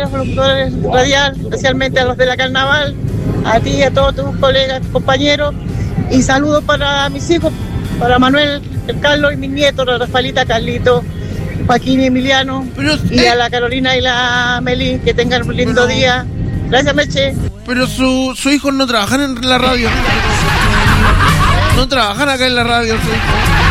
los locutores radial, especialmente a los de la Carnaval, a ti y a todos tus colegas, compañeros, y saludos para mis hijos, para Manuel, el Carlos y mis nietos, la Rafaelita, Carlito, Joaquín y Emiliano, y a la Carolina y la Meli, que tengan un lindo día. Gracias, Meche. Pero sus hijos no trabajan en la radio. No trabajan acá en la radio, sus hijos.